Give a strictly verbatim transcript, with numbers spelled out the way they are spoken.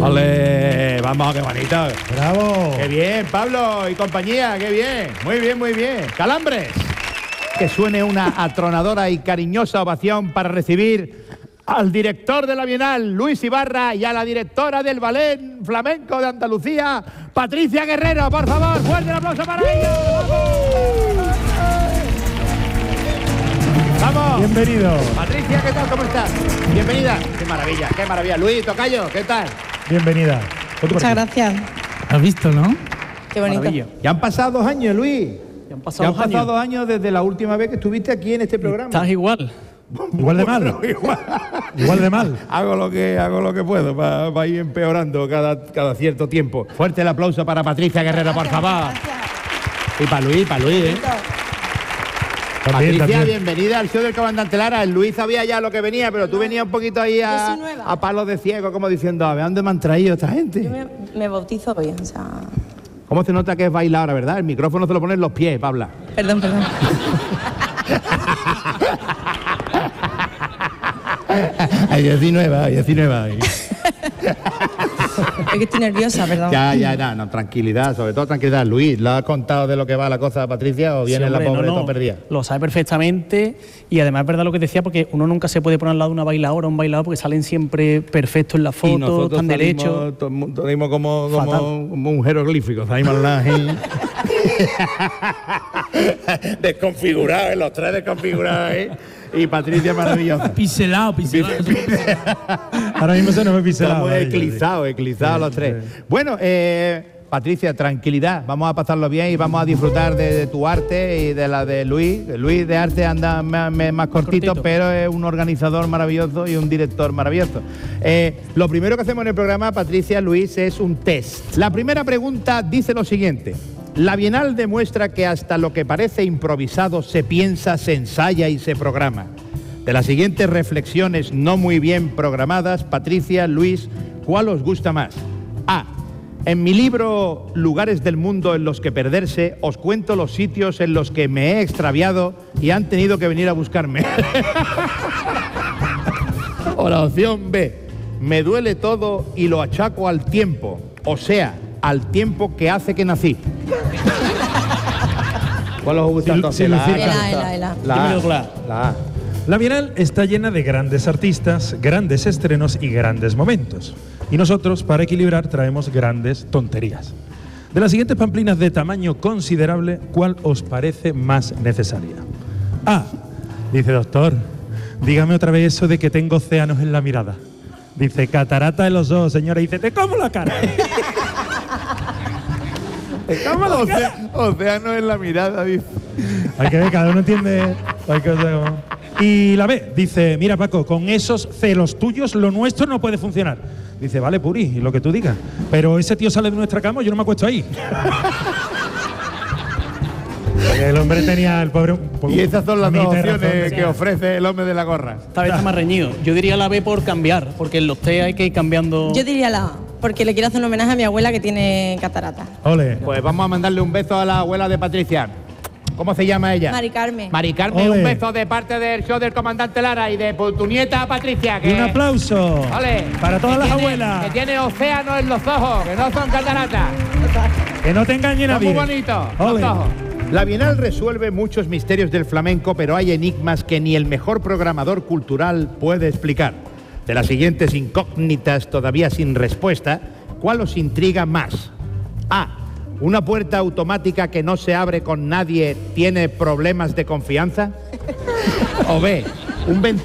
¡Ole! ¡Vamos, qué bonito! ¡Bravo! ¡Qué bien, Pablo y compañía! ¡Qué bien! Muy bien, muy bien. ¡Calambres! Que suene una atronadora y cariñosa ovación para recibir al director de la Bienal, Luis Ibarra, y a la directora del Ballet Flamenco de Andalucía, Patricia Guerrero. Por favor, fuerte el aplauso para ellos. ¡Vamos! ¡Vamos! Bienvenido. Patricia, ¿qué tal? ¿Cómo estás? Bienvenida. ¡Qué maravilla, qué maravilla! Luis, tocayo, ¿qué tal? Bienvenida. Muchas gracias. ¿Has visto, no? Qué bonito. Maravilla. Ya han pasado dos años, Luis. Ya han Ya pasado, han dos, pasado años. dos años desde la última vez que estuviste aquí en este programa. Estás igual. Igual de mal. Bueno, igual. Igual de mal. Hago lo que hago lo que puedo para ir empeorando cada, cada cierto tiempo. Fuerte el aplauso para Patricia Guerrero, por favor. Y para Luis, para Luis, ¿eh? También, Patricia, también. bienvenida al show del Comandante Lara. El Luis sabía ya lo que venía, pero tú venías un poquito ahí Yo a, soy nueva. a palos de ciego, como diciendo, a ver, ¿dónde me han traído esta gente? Yo me, me bautizo hoy, o sea... ¿Cómo se nota que es bailadora, verdad? El micrófono se lo ponen en los pies, Pabla. Perdón, perdón. Ay, diecinueve, ay, diecinueve. Es que estoy nerviosa, perdón. Ya, ya, ya, no, tranquilidad, sobre todo tranquilidad. Luis, ¿lo has contado de lo que va la cosa, Patricia, o viene Sí, la hombre, pobre no, toda no, perdida? Lo sabe perfectamente y además es verdad lo que decía, porque uno nunca se puede poner al lado de una bailadora o un bailador porque salen siempre perfectos en la Y foto, nosotros tan salimos, derechos. to- mo- salimos como, como, Fatal. como un jeroglífico, salimos la desconfigurados, los tres desconfigurados, ¿eh? Y Patricia maravillosa. Piselado, piselado. Ahora mismo se nos ve piselado. Estamos eclizados, eclizados los tres. Bueno, eh, Patricia, tranquilidad. Vamos a pasarlo bien y vamos a disfrutar de, de tu arte y de la de Luis. Luis de arte anda más, más cortito, cortito. pero es un organizador maravilloso y un director maravilloso. Eh, lo primero que hacemos en el programa, Patricia, Luis, es un test. La primera pregunta dice lo siguiente. La Bienal demuestra que hasta lo que parece improvisado se piensa, se ensaya y se programa. De las siguientes reflexiones no muy bien programadas, Patricia, Luis, ¿cuál os gusta más? A. En mi libro Lugares del mundo en los que perderse, os cuento los sitios en los que me he extraviado y han tenido que venir a buscarme. O la opción B. Me duele todo y lo achaco al tiempo, o sea, al tiempo que hace que nací. ¿Cuál os gusta Sí, entonces? sí, La A, Lucía. El A, el A, el A. La A. Dímelo, Clara. La A. La Bienal está llena de grandes artistas, grandes estrenos y grandes momentos. Y nosotros, para equilibrar, traemos grandes tonterías. De las siguientes pamplinas de tamaño considerable, ¿cuál os parece más necesaria? A. Dice, doctor, dígame otra vez eso de que tengo océanos en la mirada. Dice, catarata en los ojos, señora. Dice, te como la cara. ¿Cómo lo Oce- océano en la mirada, dice. Hay que ver, cada uno entiende. Hay que ver cómo. Y la B dice, mira Paco, con esos celos tuyos lo nuestro no puede funcionar. Dice, vale, Puri, lo que tú digas. Pero ese tío sale de nuestra cama, yo no me acuesto ahí. Porque el hombre tenía el pobre. un poco- Y esas son las una dos mitad de opciones razón. que ofrece el hombre de la gorra. Esta vez está más reñido. Yo diría la B por cambiar, porque en los T hay que ir cambiando. Yo diría la A, porque le quiero hacer un homenaje a mi abuela que tiene catarata. Ole. Pues vamos a mandarle un beso a la abuela de Patricia. ¿Cómo se llama ella? Mari Carmen. Mari Carmen, Ole. un beso de parte del show del Comandante Lara y de tu nieta Patricia. Que, Y un aplauso Ole. para todas Que las tiene- abuelas. Que tiene océano en los ojos, que no son cataratas. Que no te engañe Son nadie. muy bonitos los Ole. ojos. La Bienal resuelve muchos misterios del flamenco, pero hay enigmas que ni el mejor programador cultural puede explicar. De las siguientes incógnitas todavía sin respuesta, ¿cuál os intriga más? A. ¿Una puerta automática que no se abre con nadie tiene problemas de confianza? O B. ¿Un ventilador